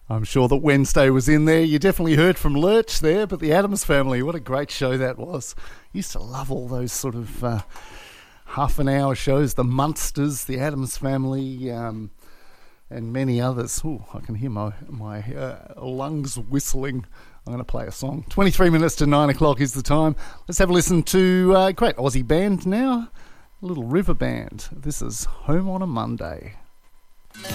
I'm sure that Wednesday was in there. You definitely heard from Lurch there, but the Addams Family, what a great show that was. Used to love all those sort of half an hour shows, the Munsters, the Addams Family, and many others. Ooh, I can hear my lungs whistling. I'm going to play a song. 23 minutes to 9 o'clock is the time. Let's have a listen to a great Aussie band now, a little river band. This is Home on a Monday.